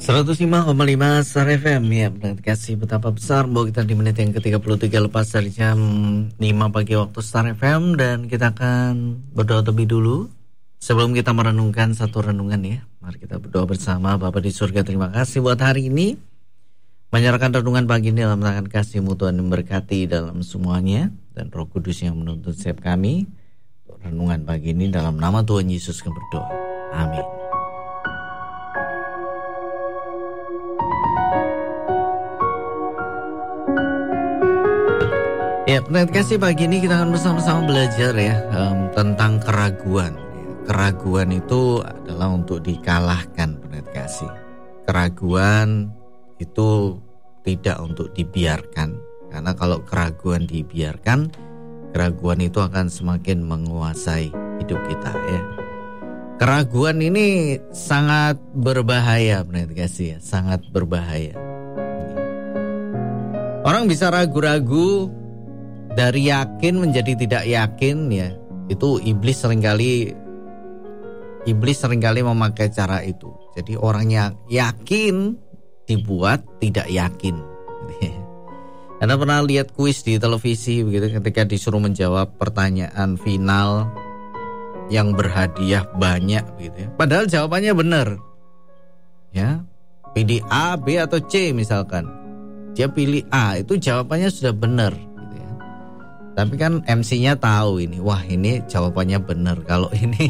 105,5 Star FM ya, benar kasih betapa besar bahwa kita di menit yang ke-33 lepas dari jam 5 pagi waktu Star FM, dan kita akan berdoa terlebih dulu sebelum kita merenungkan satu renungan ya. Mari kita berdoa bersama. Bapa di surga, terima kasih buat hari ini, menyerahkan renungan pagi ini dalam tangan kasih-Mu Tuhan, memberkati dalam semuanya, dan Roh Kudus yang menuntun setiap kami. Renungan pagi ini dalam nama Tuhan Yesus kami berdoa. Amin. Ya, terima kasih. Pagi ini kita akan bersama-sama belajar ya tentang keraguan. Keraguan itu adalah untuk dikalahkan, terima kasih. Keraguan itu tidak untuk dibiarkan, karena kalau keraguan dibiarkan, keraguan itu akan semakin menguasai hidup kita ya. Keraguan ini sangat berbahaya, terima kasih ya, sangat berbahaya. Orang bisa ragu-ragu dari yakin menjadi tidak yakin ya. Itu iblis seringkali memakai cara itu. Jadi orangnya yakin dibuat tidak yakin. Anda pernah lihat kuis di televisi begitu, ketika disuruh menjawab pertanyaan final yang berhadiah banyak gitu ya. Padahal jawabannya benar. Ya. Pilih A, B atau C misalkan. Dia pilih A, itu jawabannya sudah benar. Tapi kan MC-nya tahu ini, wah ini jawabannya benar. Kalau ini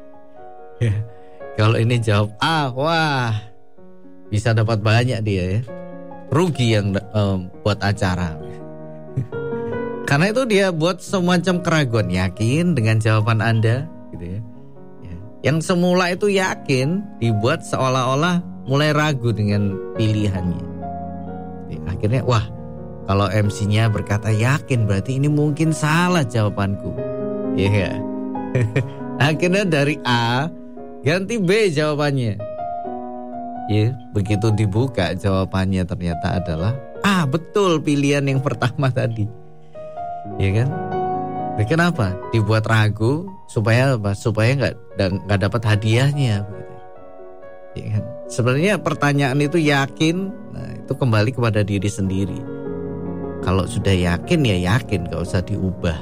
jawab A, wah bisa dapat banyak dia ya. Rugi yang buat acara. Karena itu dia buat semacam keraguan, yakin dengan jawaban Anda gitu ya. Yang semula itu yakin dibuat seolah-olah mulai ragu dengan pilihannya. Akhirnya wah, kalau MC-nya berkata yakin, berarti ini mungkin salah jawabanku. Iya. Akhirnya dari A ganti B jawabannya. Ya, begitu dibuka jawabannya ternyata adalah A, betul pilihan yang pertama tadi. Iya kan? Nah, kenapa? Dibuat ragu supaya apa? Supaya nggak dapat hadiahnya. Iya kan? Sebenarnya pertanyaan itu yakin, nah itu kembali kepada diri sendiri. Kalau sudah yakin ya yakin, gak usah diubah.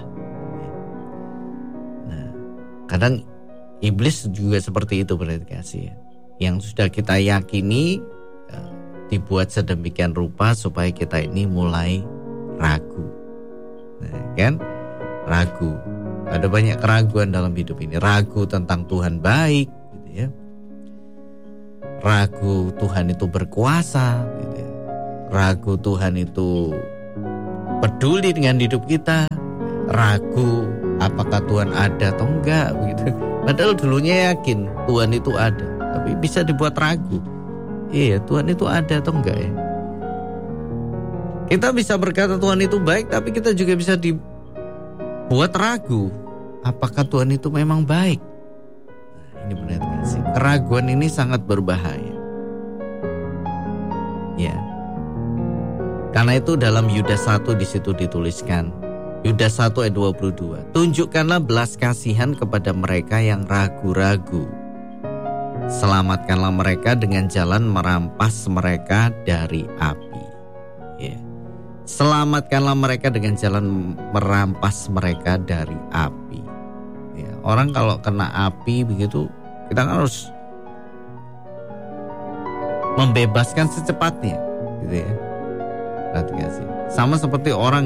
Nah, kadang iblis juga seperti itu, berarti kasih ya. Yang sudah kita yakini dibuat sedemikian rupa supaya kita ini mulai ragu. Nah, kan? Ragu. Ada banyak keraguan dalam hidup ini. Ragu tentang Tuhan baik, gitu ya. Ragu Tuhan itu berkuasa, gitu ya. Ragu Tuhan itu peduli dengan hidup kita, ragu apakah Tuhan ada atau enggak begitu. Padahal dulunya yakin Tuhan itu ada, tapi bisa dibuat ragu. Iya, Tuhan itu ada atau enggak ya? Kita bisa berkata Tuhan itu baik, tapi kita juga bisa dibuat ragu apakah Tuhan itu memang baik. Nah, ini benar sih. Keraguan ini sangat berbahaya. Ya. Karena itu dalam Yudas 1 di situ dituliskan, Yudas 1 ayat 22, tunjukkanlah belas kasihan kepada mereka yang ragu-ragu. Selamatkanlah mereka dengan jalan merampas mereka dari api. Yeah. Selamatkanlah mereka dengan jalan merampas mereka dari api. Yeah. Orang kalau kena api begitu, kita kan harus membebaskan secepatnya, gitu ya. Sih. Sama seperti orang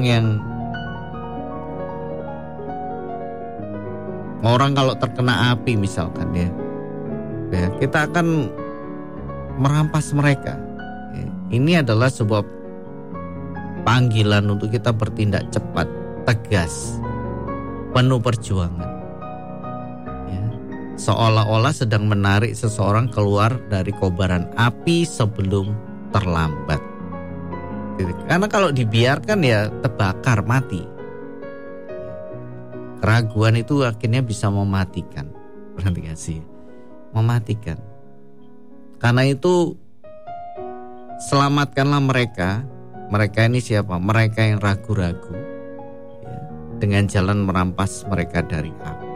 kalau terkena api misalkan ya, kita akan merampas mereka. Ini adalah sebuah panggilan untuk kita bertindak cepat, tegas, penuh perjuangan. Ya. Seolah-olah sedang menarik seseorang keluar dari kobaran api sebelum terlambat. Karena kalau dibiarkan ya terbakar, mati. Keraguan itu akhirnya bisa mematikan. Berarti gak sih? Mematikan. Karena itu selamatkanlah mereka. Mereka ini siapa? Mereka yang ragu-ragu ya, dengan jalan merampas mereka dari api.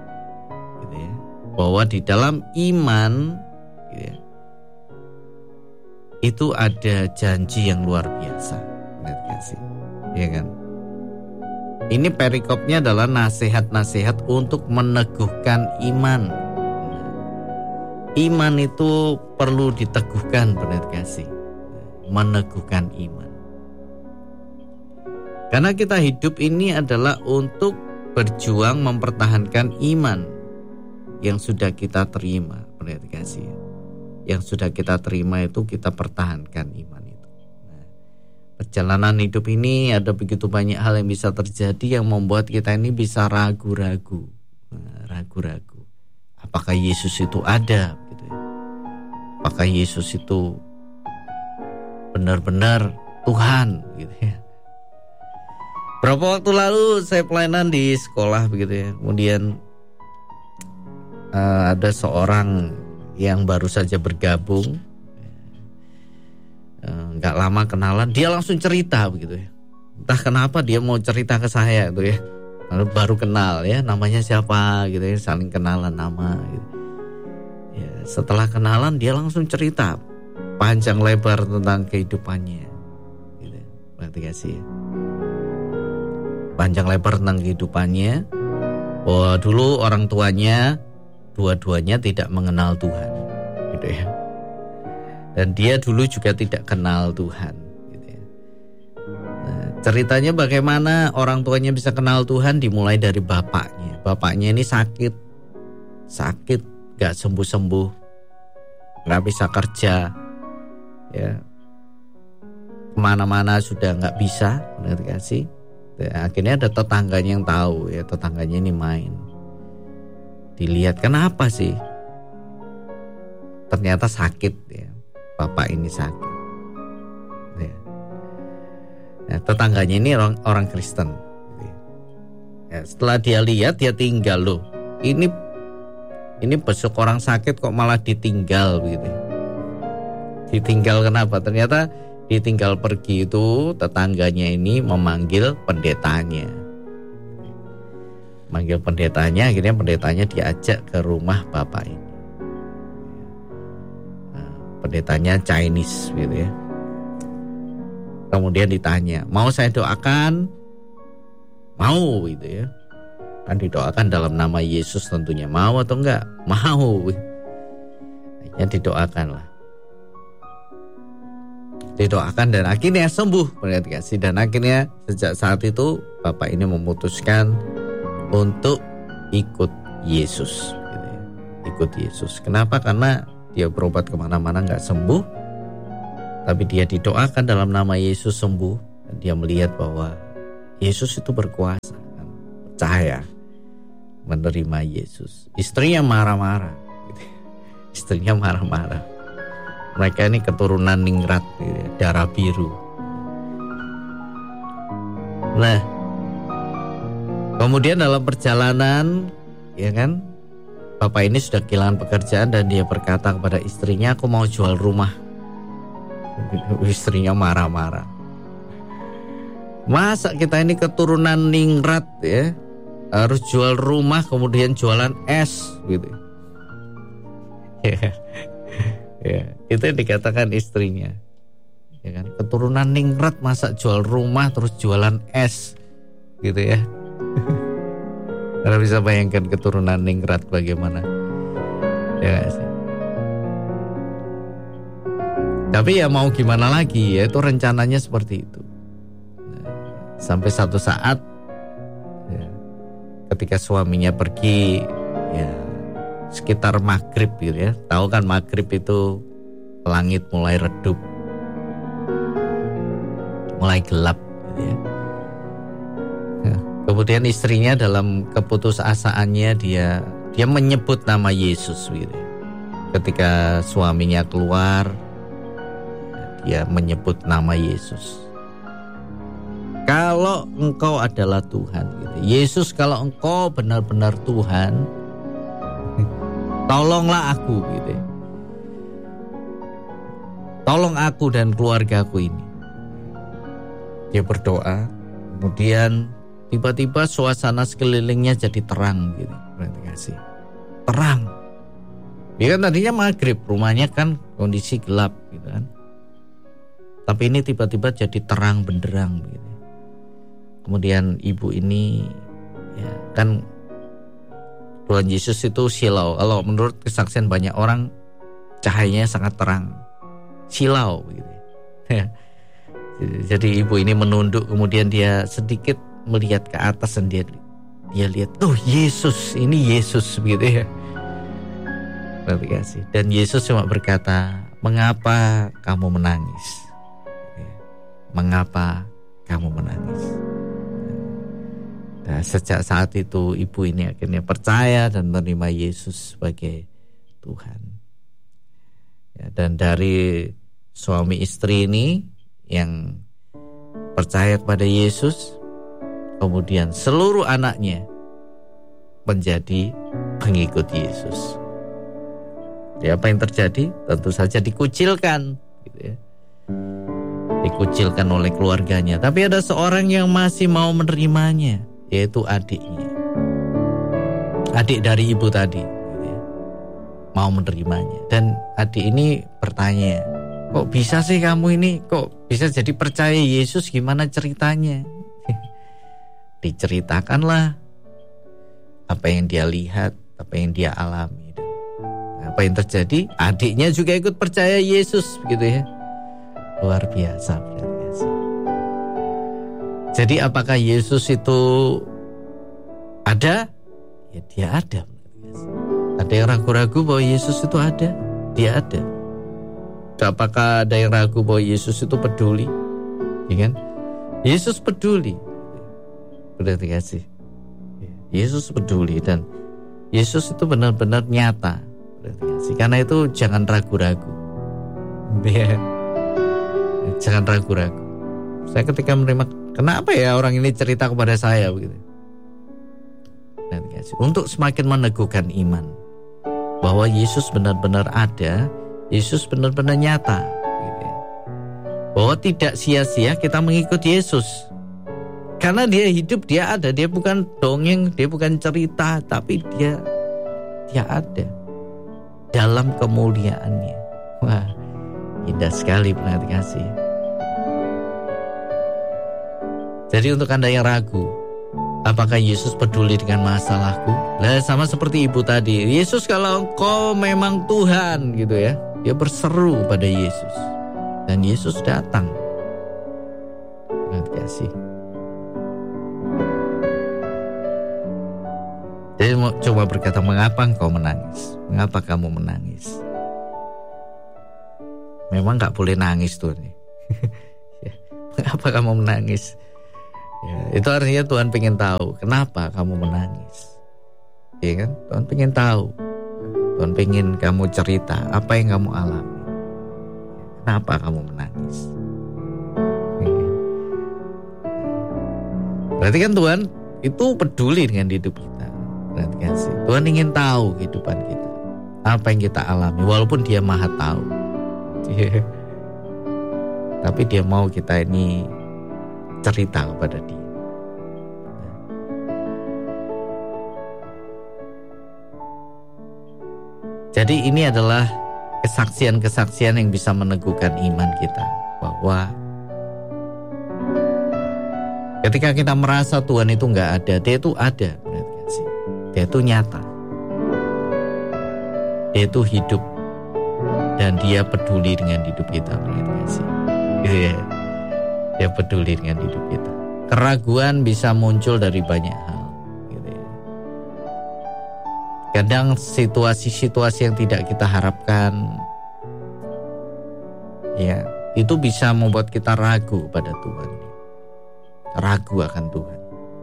Gitu ya. Bahwa di dalam iman ya, itu ada janji yang luar biasa. Lihat kasih, ya kan? Ini perikopnya adalah nasihat-nasihat untuk meneguhkan iman. Iman itu perlu diteguhkan, benar kasih. Meneguhkan iman. Karena kita hidup ini adalah untuk berjuang mempertahankan iman yang sudah kita terima, benar kasih. Yang sudah kita terima itu kita pertahankan iman itu. Nah, perjalanan hidup ini ada begitu banyak hal yang bisa terjadi yang membuat kita ini bisa ragu-ragu. Ragu-ragu. Apakah Yesus itu ada? Gitu ya. Apakah Yesus itu benar-benar Tuhan? Gitu ya. Berapa waktu lalu saya pelayanan di sekolah begitu ya. Kemudian ada seorang yang baru saja bergabung, nggak lama kenalan, dia langsung cerita begitu ya. Entah kenapa dia mau cerita ke saya gitu ya. Lalu baru kenal ya, namanya siapa gitu ya, saling kenalan nama gitu. Ya, setelah kenalan dia langsung cerita panjang lebar tentang kehidupannya gitu. Berarti kasih ya. Panjang lebar tentang kehidupannya. Bahwa dulu orang tuanya dua-duanya tidak mengenal Tuhan gitu ya. Dan dia dulu juga tidak kenal Tuhan gitu ya. Nah, ceritanya bagaimana orang tuanya bisa kenal Tuhan dimulai dari bapaknya. Bapaknya ini sakit gak sembuh-sembuh, gak bisa kerja ya, kemana-mana sudah gak bisa, benar kasih. Akhirnya ada tetangganya yang tahu ya, tetangganya ini main. Dilihat kenapa sih? Ternyata sakit ya. Bapak ini sakit. Ya. Nah, tetangganya ini orang Kristen. Ya, setelah dia lihat dia tinggal loh. Ini besok orang sakit kok malah ditinggal begitu. Ditinggal kenapa? Ternyata ditinggal pergi itu tetangganya ini memanggil pendetanya. Manggil pendetanya, akhirnya pendetanya diajak ke rumah bapak ini. Nah, pendetanya Chinese gitu ya. Kemudian ditanya, mau saya doakan? Mau gitu ya. Kan didoakan dalam nama Yesus tentunya. Mau atau enggak? Mau. Akhirnya didoakan lah. Didoakan dan akhirnya sembuh. Dan akhirnya sejak saat itu bapak ini memutuskan untuk ikut Yesus gitu ya. Ikut Yesus. Kenapa? Karena dia berobat kemana-mana gak sembuh, tapi dia didoakan dalam nama Yesus sembuh. Dan dia melihat bahwa Yesus itu berkuasa kan? Percaya menerima Yesus. Istrinya marah-marah gitu ya. Istrinya marah-marah. Mereka ini keturunan ningrat gitu ya, darah biru. Nah, kemudian dalam perjalanan, ya kan, bapak ini sudah kehilangan pekerjaan dan dia berkata kepada istrinya, aku mau jual rumah. Istrinya marah-marah. Masa kita ini keturunan ningrat ya, harus jual rumah kemudian jualan es gitu. Ya, itu yang dikatakan istrinya. Ya kan, keturunan ningrat masa jual rumah terus jualan es gitu ya. Anda bisa bayangkan keturunan ningrat bagaimana ya sih. Tapi ya mau gimana lagi ya, itu rencananya seperti itu. Nah, sampai satu saat ya, ketika suaminya pergi ya sekitar maghrib gitu ya. Tahu kan maghrib itu langit mulai redup, mulai gelap gitu ya. Kemudian istrinya dalam keputusasaannya dia menyebut nama Yesus gitu. Ketika suaminya keluar, dia menyebut nama Yesus. Kalau engkau adalah Tuhan gitu. Yesus, kalau engkau benar-benar Tuhan, tolonglah aku gitu. Tolong aku dan keluargaku ini. Dia berdoa, kemudian tiba-tiba suasana sekelilingnya jadi terang gitu. Berarti kasih terang. Dia kan tadinya maghrib, rumahnya kan kondisi gelap gitu kan. Tapi ini tiba-tiba jadi terang benderang gitu. Kemudian ibu ini ya kan, Tuhan Yesus itu silau. Kalau menurut kesaksian banyak orang, cahayanya sangat terang, silau gitu. Jadi ibu ini menunduk, kemudian dia sedikit melihat ke atas dan dia lihat, oh Yesus, ini Yesus begitu ya. Dan Yesus cuma berkata, mengapa kamu menangis? Mengapa kamu menangis? Nah, sejak saat itu ibu ini akhirnya percaya dan menerima Yesus sebagai Tuhan. Ya, dan dari suami istri ini yang percaya kepada Yesus, kemudian seluruh anaknya menjadi pengikut Yesus. Ya, apa yang terjadi? Tentu saja dikucilkan, gitu ya. Dikucilkan oleh keluarganya. Tapi ada seorang yang masih mau menerimanya, yaitu adiknya. Adik dari ibu tadi, gitu ya, mau menerimanya. Dan adik ini bertanya, kok bisa sih kamu ini, kok bisa jadi percaya Yesus, gimana ceritanya? Diceritakanlah apa yang dia lihat, apa yang dia alami. Apa yang terjadi? Adiknya juga ikut percaya Yesus, begitu ya. Luar biasa. Jadi apakah Yesus itu ada? Ya, dia ada. Ada yang ragu-ragu bahwa Yesus itu ada? Dia ada. Apakah ada yang ragu bahwa Yesus itu peduli? Ya kan? Yesus peduli. Berarti kasih. Yesus peduli dan Yesus itu benar-benar nyata. Berarti kasih. Karena itu jangan ragu-ragu. Ya. Jangan ragu-ragu. Saya ketika menerima, kenapa ya orang ini cerita kepada saya begitu? Berarti kasih. Untuk semakin meneguhkan iman bahwa Yesus benar-benar ada. Yesus benar-benar nyata, gitu ya. Bahwa tidak sia-sia kita mengikuti Yesus, karena dia hidup, dia ada, dia bukan dongeng, dia bukan cerita, tapi dia ada dalam kemuliaannya. Wah, indah sekali, pendengar kasih. Jadi untuk Anda yang ragu, apakah Yesus peduli dengan masalahku? Lah, sama seperti ibu tadi, Yesus kalau engkau memang Tuhan, gitu ya. Dia berseru pada Yesus dan Yesus datang. Terima kasih. Jadi mau coba berkata, mengapa engkau menangis? Mengapa kamu menangis? Memang gak boleh nangis tuh nih. Mengapa kamu menangis? Ya, itu artinya Tuhan pengen tahu kenapa kamu menangis. Iya kan? Tuhan pengen tahu. Tuhan pengen kamu cerita apa yang kamu alami. Kenapa kamu menangis? Berarti kan Tuhan itu peduli dengan hidup kita. Berarti kan sih, Tuhan ingin tahu kehidupan kita, apa yang kita alami, walaupun Dia Maha tahu. Tapi Dia mau kita ini cerita kepada Dia. Jadi ini adalah kesaksian-kesaksian yang bisa meneguhkan iman kita, bahwa ketika kita merasa Tuhan itu gak ada, Dia itu ada. Dia itu nyata, Dia itu hidup, dan Dia peduli dengan hidup kita. Dia peduli dengan hidup kita. Keraguan bisa muncul dari banyak hal. Kadang situasi-situasi yang tidak kita harapkan, ya, itu bisa membuat kita ragu pada Tuhan. Ragu akan Tuhan.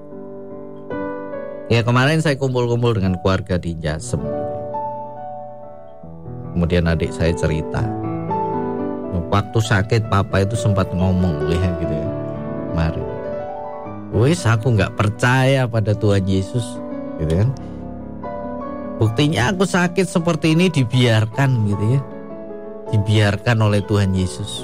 Ya, kemarin saya kumpul-kumpul dengan keluarga di Jasem. Kemudian adik saya cerita, waktu sakit papa itu sempat ngomong, ya gitu ya, kemarin. Wes, aku gak percaya pada Tuhan Yesus, gitu kan. Buktinya aku sakit seperti ini dibiarkan, gitu ya. Dibiarkan oleh Tuhan Yesus.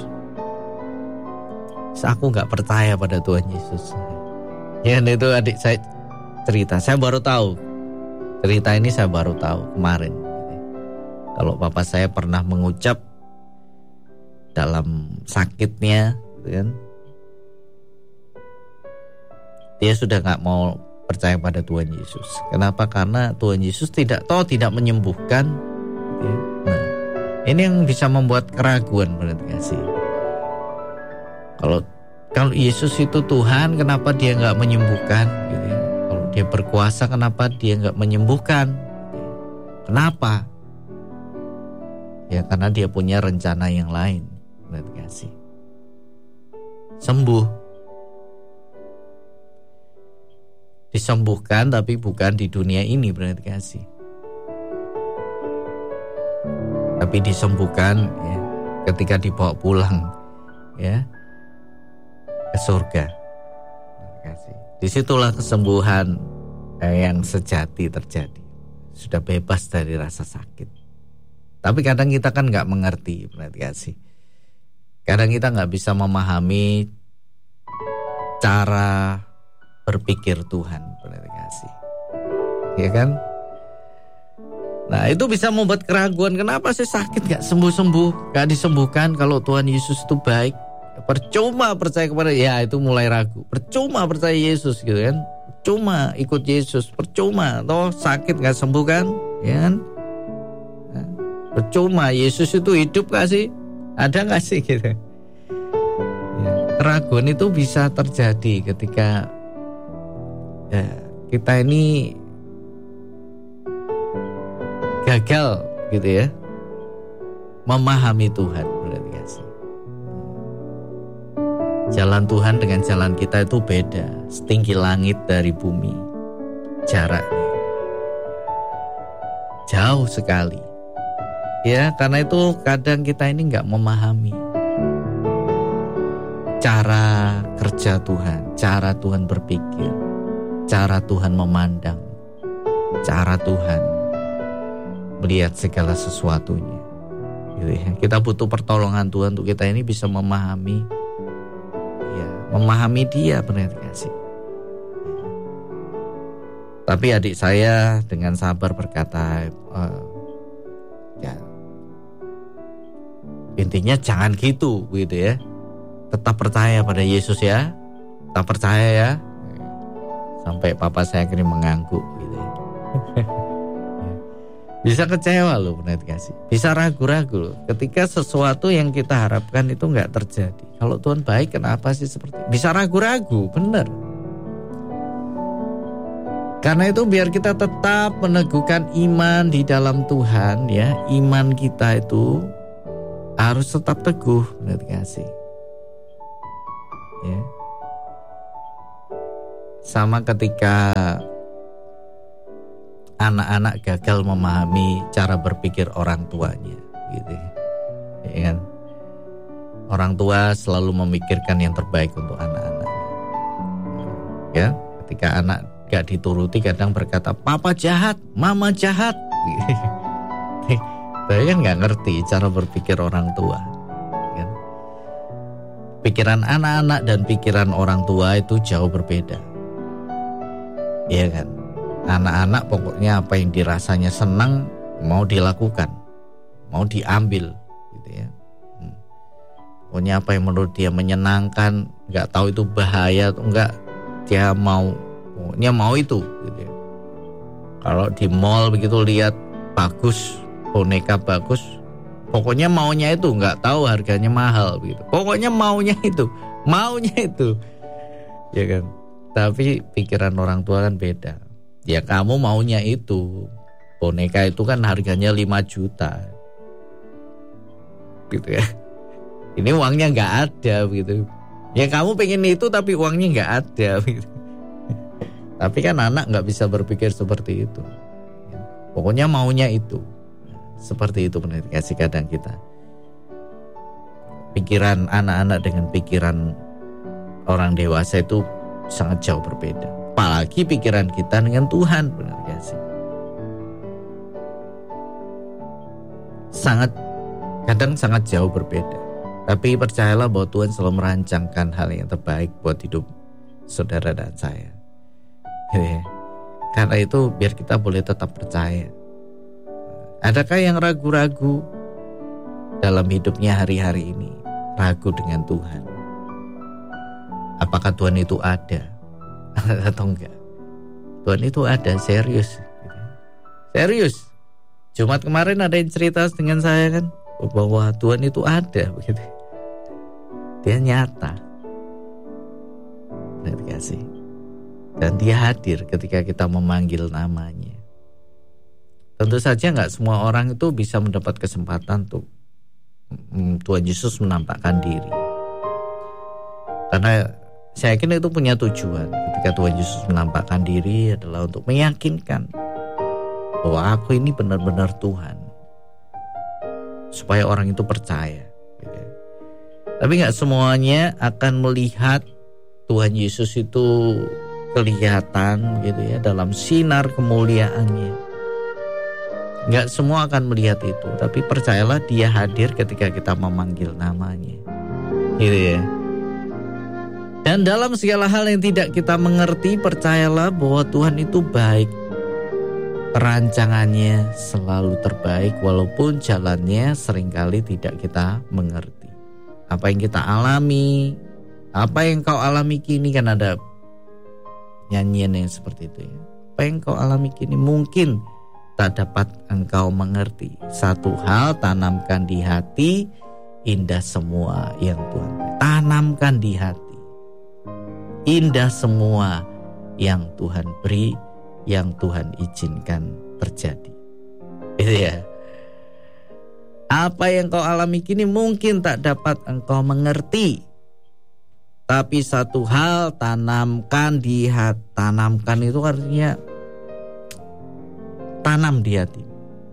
Aku gak percaya pada Tuhan Yesus. Ya, itu adik saya cerita. Saya baru tahu. Cerita ini saya baru tahu kemarin. Kalau papa saya pernah mengucap dalam sakitnya, gitu kan. Dia sudah gak mau percaya pada Tuhan Yesus. Kenapa? Karena Tuhan Yesus tidak menyembuhkan. Nah, ini yang bisa membuat keraguan, berarti kasih. Kalau Yesus itu Tuhan, kenapa dia gak menyembuhkan? Gitu ya. Kalau dia berkuasa, kenapa dia gak menyembuhkan? Kenapa? Ya karena dia punya rencana yang lain, berarti kasih. Sembuh, disembuhkan tapi bukan di dunia ini, berarti kasih. Tapi disembuhkan ya, ketika dibawa pulang ya ke surga. Berarti kasih. Disitulah kesembuhan yang sejati terjadi. Sudah bebas dari rasa sakit. Tapi kadang kita kan gak mengerti, berarti kasih. Kadang kita gak bisa memahami cara berpikir Tuhan, berarti kasih. Ya kan? Nah itu bisa membuat keraguan. Kenapa sih sakit gak sembuh-sembuh, gak disembuhkan? Kalau Tuhan Yesus itu baik, percuma percaya kepada, ya itu mulai ragu. Percuma percaya Yesus gitu kan. Percuma ikut Yesus, percuma. Toh sakit gak sembuh kan, ya kan? Percuma, Yesus itu hidup gak sih? Ada gak sih gitu? Ya, keraguan itu bisa terjadi ketika ya, kita ini gagal gitu ya memahami Tuhan, berarti kasih. Jalan Tuhan dengan jalan kita itu beda, setinggi langit dari bumi. Jaraknya jauh sekali. Ya, karena itu kadang kita ini gak memahami cara kerja Tuhan, cara Tuhan berpikir, cara Tuhan memandang, cara Tuhan melihat segala sesuatunya. Gitu ya. Kita butuh pertolongan Tuhan untuk kita ini bisa memahami, ya, memahami Dia, benar kasih. Tapi adik saya dengan sabar berkata, ya intinya jangan gitu ya. Tetap percaya pada Yesus ya. Tetap percaya ya. Sampai papa saya akhirnya mengangguk gitu ya. Bisa kecewa loh, benar kasih. Bisa ragu-ragu loh ketika sesuatu yang kita harapkan itu gak terjadi. Kalau Tuhan baik, kenapa sih seperti itu? Bisa ragu-ragu, benar. Karena itu biar kita tetap meneguhkan iman di dalam Tuhan ya. Iman kita itu harus tetap teguh, benar kasih. Ya. Sama ketika anak-anak gagal memahami cara berpikir orang tuanya, gitu ya. Ya kan? Orang tua selalu memikirkan yang terbaik untuk anak-anaknya. Ya, ketika anak gak dituruti kadang berkata, "Papa jahat, mama jahat." Saya kan gak ngerti cara berpikir orang tua kan? Pikiran anak-anak dan pikiran orang tua itu jauh berbeda. Iya kan? Anak-anak pokoknya apa yang dirasanya senang mau dilakukan, mau diambil gitu ya. Pokoknya apa yang menurut dia menyenangkan, gak tahu itu bahaya atau enggak, dia mau, pokoknya mau itu gitu ya. Kalau di mall begitu lihat bagus, boneka bagus, pokoknya maunya itu, nggak tahu harganya mahal gitu. Pokoknya maunya itu, ya kan. Tapi pikiran orang tua kan beda. Ya kamu maunya itu, boneka itu kan harganya 5 juta, gitu ya. Ini uangnya nggak ada gitu. Ya kamu pengen itu tapi uangnya nggak ada gitu. Tapi kan anak nggak bisa berpikir seperti itu. Pokoknya maunya itu. Seperti itu benar kasih kadang kita. Pikiran anak-anak dengan pikiran orang dewasa itu sangat jauh berbeda. Apalagi pikiran kita dengan Tuhan, benar kasih. Kadang sangat jauh berbeda. Tapi percayalah bahwa Tuhan selalu merancangkan hal yang terbaik buat hidup saudara dan saya. Karena itu biar kita boleh tetap percaya. Adakah yang ragu-ragu dalam hidupnya hari-hari ini? ragu dengan Tuhan. Apakah Tuhan itu ada atau enggak? Tuhan itu ada, serius. Serius. Jumat kemarin ada yang cerita dengan saya kan, bahwa Tuhan itu ada begitu. Dia nyata. Terima kasih. Dan dia hadir ketika kita memanggil namanya. Tentu saja gak semua orang itu bisa mendapat kesempatan untuk Tuhan Yesus menampakkan diri. Karena saya yakin itu punya tujuan. Ketika Tuhan Yesus menampakkan diri adalah untuk meyakinkan bahwa aku ini benar-benar Tuhan, supaya orang itu percaya gitu. Tapi gak semuanya akan melihat Tuhan Yesus itu kelihatan gitu ya, dalam sinar kemuliaannya. Gak semua akan melihat itu, tapi percayalah dia hadir ketika kita memanggil namanya gitu ya. Dan dalam segala hal yang tidak kita mengerti, percayalah bahwa Tuhan itu baik. Perancangannya selalu terbaik, walaupun jalannya seringkali tidak kita mengerti. Apa yang kita alami, apa yang kau alami kini, kan ada nyanyian yang seperti itu ya. Apa yang kau alami kini mungkin tak dapat engkau mengerti. Satu hal tanamkan di hati, indah semua yang Tuhan beri. Tanamkan di hati, indah semua yang Tuhan beri, yang Tuhan izinkan terjadi. Itu ya. Apa yang kau alami kini mungkin tak dapat engkau mengerti. Tapi satu hal tanamkan di hati. Tanamkan itu artinya tanam di hati.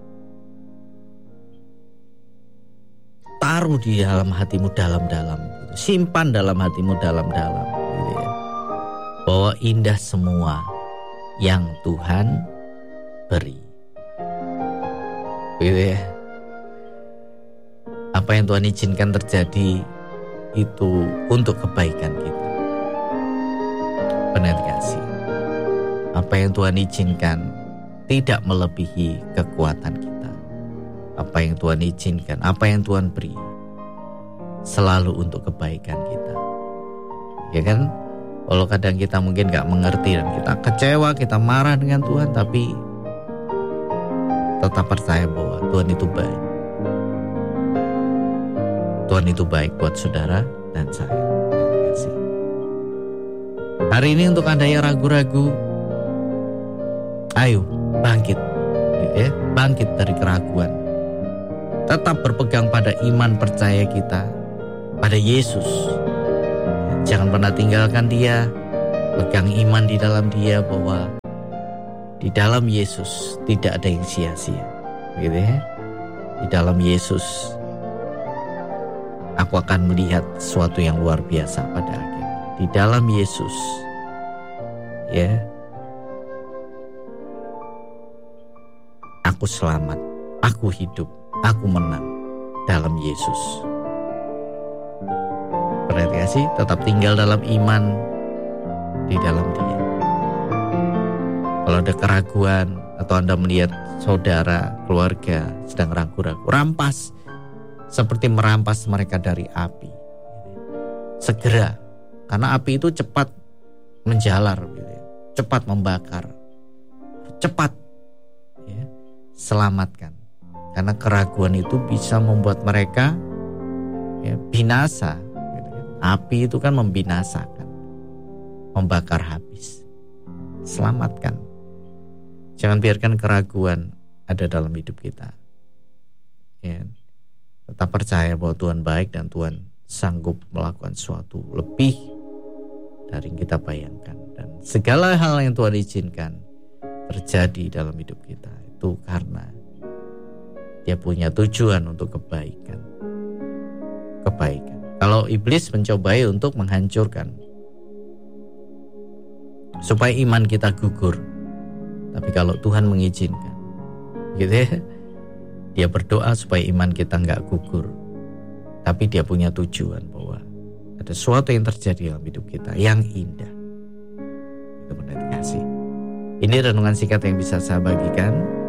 Taruh di dalam hatimu dalam-dalam. Simpan dalam hatimu dalam-dalam. Gitu ya. Bahwa indah semua yang Tuhan beri. Gitu ya. Apa yang Tuhan izinkan terjadi itu untuk kebaikan kita. Benar kasih. Apa yang Tuhan izinkan tidak melebihi kekuatan kita. Apa yang Tuhan izinkan, apa yang Tuhan beri selalu untuk kebaikan kita. Ya kan? Walau kadang kita mungkin gak mengerti dan kita kecewa, kita marah dengan Tuhan, tapi tetap percaya bahwa Tuhan itu baik. Tuhan itu baik buat saudara dan saya. Terima kasih. Hari ini untuk Anda yang ragu-ragu, ayo bangkit, ya, bangkit dari keraguan. Tetap berpegang pada iman percaya kita pada Yesus. Jangan pernah tinggalkan Dia. Pegang iman di dalam Dia, bahwa di dalam Yesus tidak ada yang sia-sia. Gitu ya. Di dalam Yesus aku akan melihat sesuatu yang luar biasa pada akhirnya. Di dalam Yesus, ya, aku selamat, aku hidup, aku menang dalam Yesus. Berarti tetap tinggal dalam iman di dalam Dia. Kalau ada keraguan atau Anda melihat saudara, keluarga sedang ragu-ragu, rampas. Seperti merampas mereka dari api. Segera, karena api itu cepat menjalar, cepat membakar, cepat ya, selamatkan. Karena keraguan itu bisa membuat mereka ya, binasa. Api itu kan membinasakan, membakar habis. Selamatkan. Jangan biarkan keraguan ada dalam hidup kita. Ya. Tetap percaya bahwa Tuhan baik dan Tuhan sanggup melakukan sesuatu lebih dari yang kita bayangkan. Dan segala hal yang Tuhan izinkan terjadi dalam hidup kita itu karena Dia punya tujuan untuk kebaikan. Kebaikan. Kalau iblis mencobai untuk menghancurkan, supaya iman kita gugur. Tapi kalau Tuhan mengizinkan, gitu ya, Dia berdoa supaya iman kita gak gugur. Tapi Dia punya tujuan bahwa ada sesuatu yang terjadi dalam hidup kita yang indah. Itu benar kasih. Ini renungan singkat yang bisa saya bagikan.